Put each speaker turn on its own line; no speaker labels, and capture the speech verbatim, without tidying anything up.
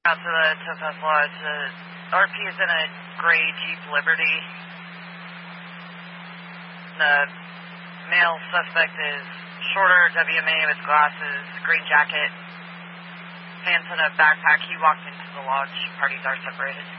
Out to the Topaz Lodge. The R P is in a gray Jeep Liberty. The male suspect is shorter, W M A with glasses, green jacket, pants and a backpack. He walked into the lodge. Parties are separated.